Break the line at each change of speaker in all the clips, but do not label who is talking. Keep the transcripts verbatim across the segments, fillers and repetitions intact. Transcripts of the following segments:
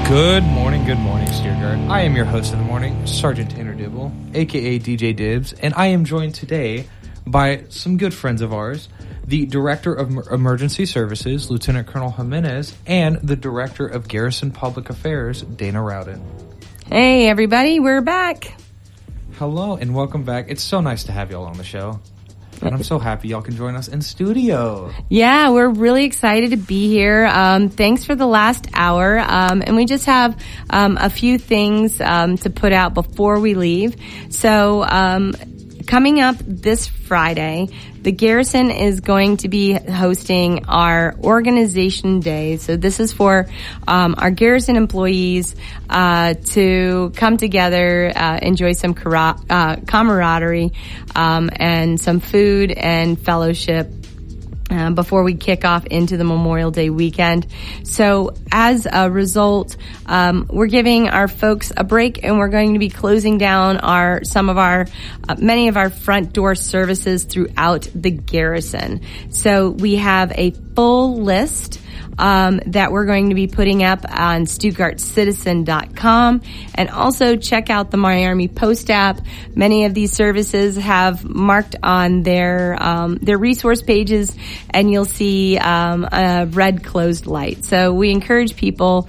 Good morning, good morning, Stuttgart. I am your host of the morning, Sergeant Tanner Dibble, aka D J Dibs, and I am joined today by some good friends of ours, the Director of Emergency Services, Lieutenant Colonel Jimenez, and the Director of Garrison Public Affairs, Dana Rowden.
Hey, everybody, we're back.
Hello, and welcome back. It's so nice to have y'all on the show. And I'm so happy y'all can join us in studio.
Yeah, we're really excited to be here. Um, thanks for the last hour. Um, and we just have um, a few things um, to put out before we leave. So um, coming up this Friday, the Garrison is going to be hosting our Organization Day. So this is for um, our Garrison employees uh, to come together, uh, enjoy some cara- uh, camaraderie, um, and some food and fellowship Uh, before we kick off into the Memorial Day weekend. So as a result, um, we're giving our folks a break, and we're going to be closing down our some of our uh, many of our front door services throughout the Garrison. So we have a full list Um, that we're going to be putting up on Stuttgart Citizen dot com, and also check out the My Army Post app. Many of these services have marked on their um, their resource pages, and you'll see um, a red closed light. So we encourage people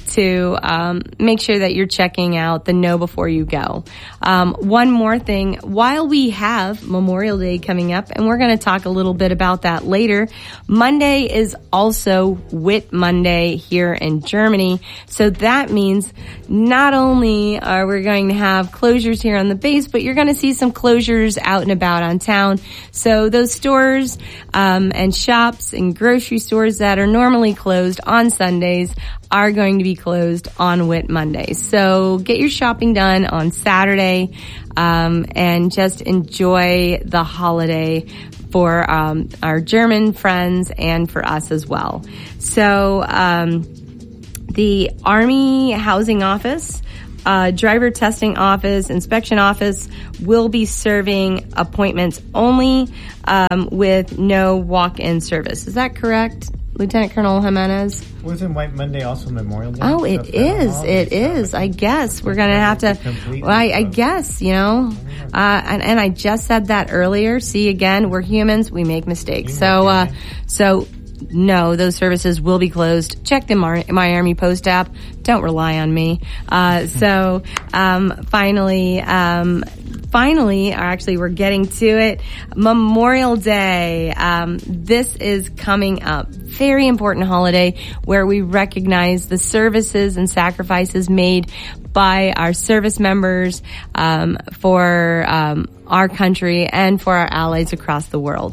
to um, make sure that you're checking out the Know Before You Go. Um, one more thing, while we have Memorial Day coming up, and we're going to talk a little bit about that later, Monday is also Whit Monday here in Germany. So that means not only are we going to have closures here on the base, but you're going to see some closures out and about on town. So those stores um, and shops and grocery stores that are normally closed on Sundays are going to be closed on Whit Monday. So get your shopping done on Saturday um, and just enjoy the holiday for um, our German friends and for us as well. So um, the Army Housing Office, uh, Driver Testing Office, Inspection Office will be serving appointments only um, with no walk-in service. Is that correct, Lieutenant Colonel Jimenez?
Wasn't White Monday also Memorial Day?
Oh, it is. It is. I guess we're going to have to, well, I, I guess, you know, uh, and, and I just said that earlier. See, again, we're humans. We make mistakes. So, uh, so no, those services will be closed. Check the Mar- My Army Post app. Don't rely on me. Uh, so, um, finally, um, Finally, or actually we're getting to it, Memorial Day. Um, this is coming up. Very important holiday where we recognize the services and sacrifices made by our service members um, for um, our country and for our allies across the world.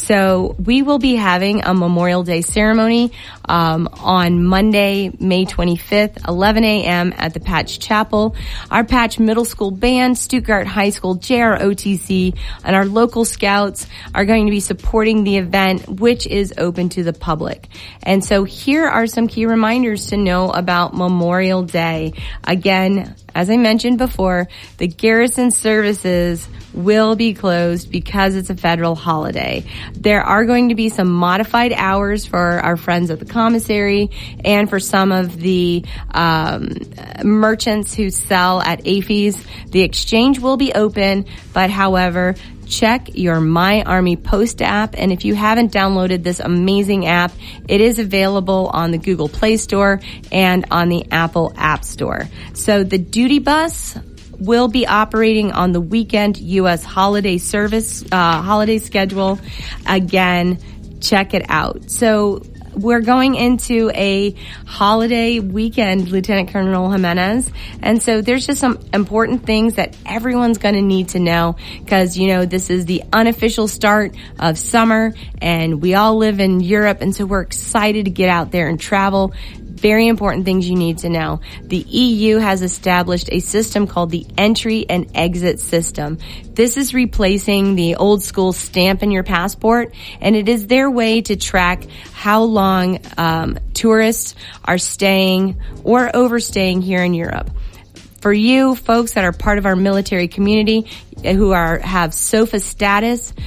So we will be having a Memorial Day ceremony um, on Monday, May twenty-fifth, eleven a.m. at the Patch Chapel. Our Patch Middle School Band, Stuttgart High School, J R O T C, and our local scouts are going to be supporting the event, which is open to the public. And so here are some key reminders to know about Memorial Day. Again, as I mentioned before, the Garrison services will be closed because it's a federal holiday. There are going to be some modified hours for our friends at the commissary and for some of the um, merchants who sell at A F E S. The exchange will be open, but however, check your My Army Post app. And if you haven't downloaded this amazing app, it is available on the Google Play Store and on the Apple App Store. So the duty bus will be operating on the weekend U S holiday service, uh, holiday schedule. Again, check it out. So we're going into a holiday weekend, Lieutenant Colonel Jimenez. And so there's just some important things that everyone's going to need to know because, you know, this is the unofficial start of summer and we all live in Europe. And so we're excited to get out there and travel. Very important things you need to know. The E U has established a system called the Entry and Exit System. This is replacing the old school stamp in your passport, and it is their way to track how long um, tourists are staying or overstaying here in Europe. For you folks that are part of our military community who are have SOFA status,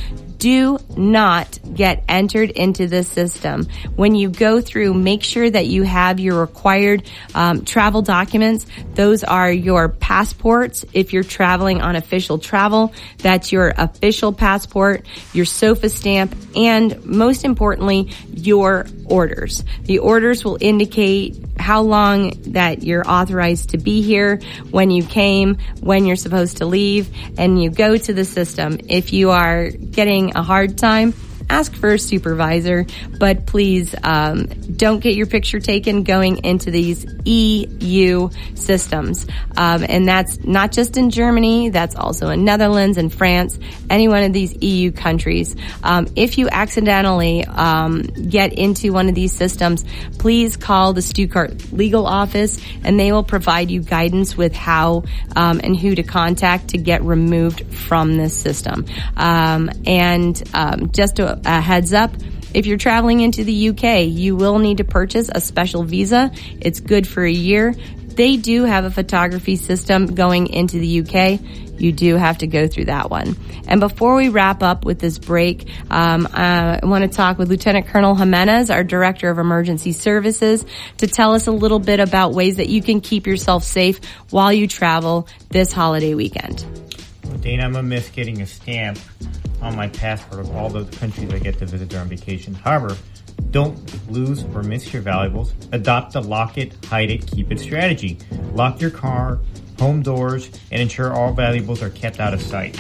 do not get entered into this system. When you go through, make sure that you have your required um, travel documents. Those are your passports. If you're traveling on official travel, that's your official passport, your SOFA stamp, and most importantly, your orders. The orders will indicate how long that you're authorized to be here, when you came, when you're supposed to leave, and you go to the system. If you are getting a hard time, ask for a supervisor, but please um, don't get your picture taken going into these E U systems. Um, and that's not just in Germany, that's also in Netherlands and France, any one of these E U countries. Um, if you accidentally um, get into one of these systems, please call the Stuttgart legal office, and they will provide you guidance with how um, and who to contact to get removed from this system. Um, and um, just to a heads up, if you're traveling into the U K, you will need to purchase a special visa. It's good for a year. They do have a photography system going into the U K. You do have to go through that one. And before we wrap up with this break, um, I want to talk with Lieutenant Colonel Jimenez, our Director of Emergency Services, to tell us a little bit about ways that you can keep yourself safe while you travel this holiday weekend.
Well, Dana, I'm going to miss getting a stamp on my passport of all the countries I get to visit during vacation. However, don't lose or miss your valuables. Adopt the lock it, hide it, keep it strategy. Lock your car, home doors, and ensure all valuables are kept out of sight.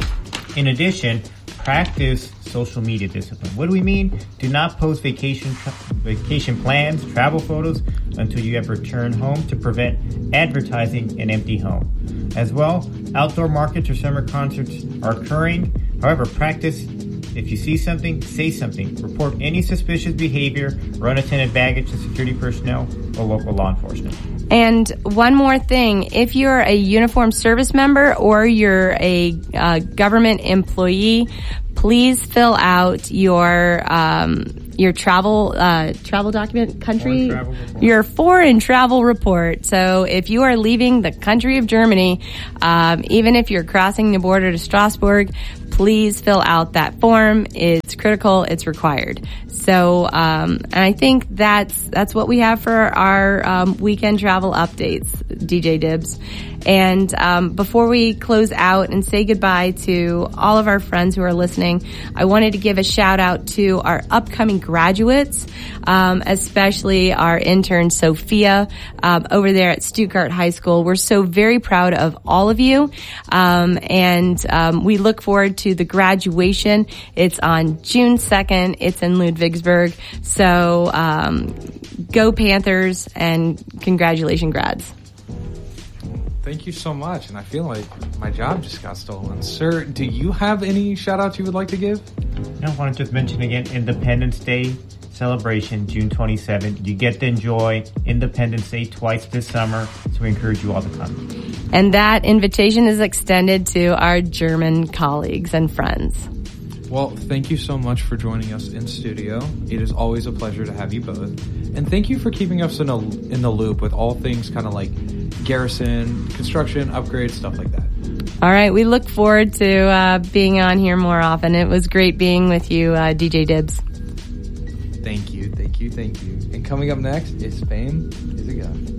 In addition, practice social media discipline. What do we mean? Do not post vacation vacation plans, travel photos until you have returned home to prevent advertising an empty home. As well, outdoor markets or summer concerts are occurring. However, practice, if you see something, say something. Report any suspicious behavior or unattended baggage to security personnel or local law enforcement.
And one more thing, if you're a uniformed service member or you're a uh, government employee, please fill out your um, your travel uh, travel document, country,
Foreign travel report.
Your foreign travel report. So if you are leaving the country of Germany, um, even if you're crossing the border to Strasbourg, please fill out that form. It's critical. It's required. So, um, and I think that's that's what we have for our um, weekend travel updates, D J Dibs. And um, before we close out and say goodbye to all of our friends who are listening, I wanted to give a shout out to our upcoming graduates, um, especially our intern Sophia um, over there at Stuttgart High School. We're so very proud of all of you, um, and um, we look forward to the graduation. It's on June second. It's in Ludwigsburg. So um, go Panthers, and congratulations, grads.
Thank you so much, and I feel like my job just got stolen. Sir, do you have any shout-outs you would like to give?
I want to just mention again, Independence Day celebration, June twenty-seventh. You get to enjoy Independence Day twice this summer, so we encourage you all to come.
And that invitation is extended to our German colleagues and friends.
Well, thank you so much for joining us in studio. It is always a pleasure to have you both. And thank you for keeping us in, a, in the loop with all things kind of like garrison, construction, upgrades, stuff like that.
All right. We look forward to uh, being on here more often. It was great being with you, uh, D J Dibs.
Thank you, thank you, thank you. And coming up next is Fame is a Gun.